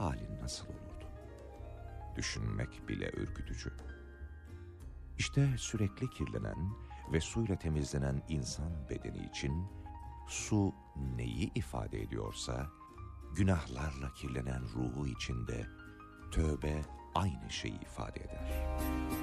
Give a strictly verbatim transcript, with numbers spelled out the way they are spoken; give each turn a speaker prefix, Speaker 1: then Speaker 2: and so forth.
Speaker 1: halin nasıl olurdu? Düşünmek bile ürkütücü. İşte sürekli kirlenen ve suyla temizlenen insan bedeni için su neyi ifade ediyorsa, günahlarla kirlenen ruhu için de tövbe aynı şeyi ifade eder.